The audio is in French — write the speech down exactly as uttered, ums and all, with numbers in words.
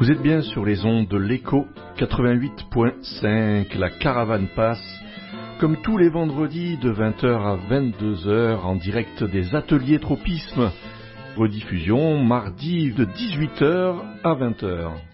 Vous êtes bien sur les ondes de l'écho quatre-vingt-huit point cinq, la caravane passe, comme tous les vendredis de vingt heures à vingt-deux heures en direct des ateliers tropisme. Rediffusion mardi de dix-huit heures à vingt heures.